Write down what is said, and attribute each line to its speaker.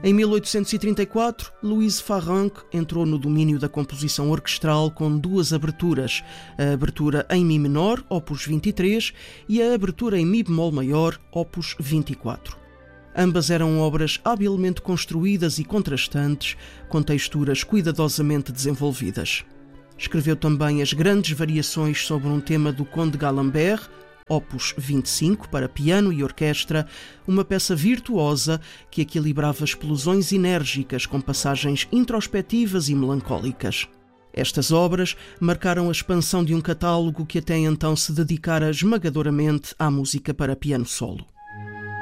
Speaker 1: Em 1834, Louise Farrenc entrou no domínio da composição orquestral com duas aberturas, a abertura em Mi menor, opus 23, e a abertura em Mi bemol maior, opus 24. Ambas eram obras habilmente construídas e contrastantes, com texturas cuidadosamente desenvolvidas. Escreveu também as grandes variações sobre um tema do Conde Galambert, opus 25, para piano e orquestra, uma peça virtuosa que equilibrava explosões enérgicas com passagens introspectivas e melancólicas. Estas obras marcaram a expansão de um catálogo que até então se dedicara esmagadoramente à música para piano solo.